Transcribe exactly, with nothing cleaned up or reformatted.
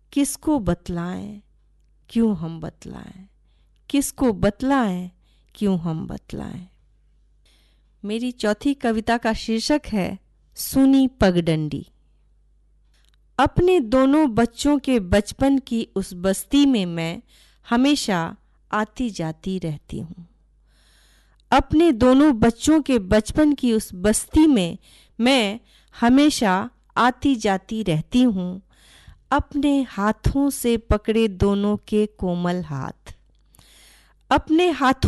किसको बतलाएं क्यों हम बतलाएं, किसको बतलाएं क्यों हम बतलाएं। मेरी चौथी कविता का शीर्षक है सुनी पगडंडी। अपने दोनों बच्चों के बचपन की उस बस्ती में मैं हमेशा आती जाती रहती हूँ। अपने दोनों बच्चों के बचपन की उस बस्ती में मैं हमेशा आती जाती रहती हूँ। अपने हाथों से पकड़े दोनों के कोमल हाथ, अपने हाथों